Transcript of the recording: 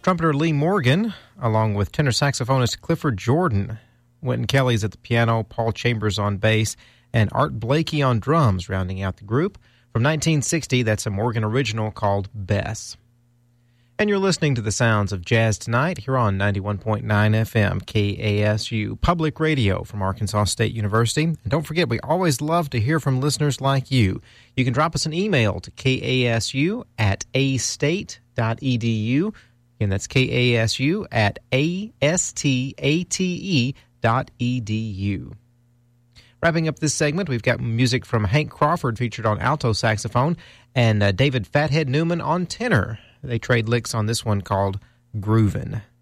trumpeter Lee Morgan, along with tenor saxophonist Clifford Jordan. Wynton Kelly's at the piano, Paul Chambers on bass, and Art Blakey on drums, rounding out the group. From 1960, that's a Morgan original called Bess. And you're listening to the sounds of Jazz Tonight here on 91.9 FM KASU, public radio from Arkansas State University. And don't forget, we always love to hear from listeners like you. You can drop us an email to kasu@astate.edu. Again, that's kasu@astate.edu. Wrapping up this segment, we've got music from Hank Crawford featured on alto saxophone and David Fathead Newman on tenor. They trade licks on this one called Groovin'.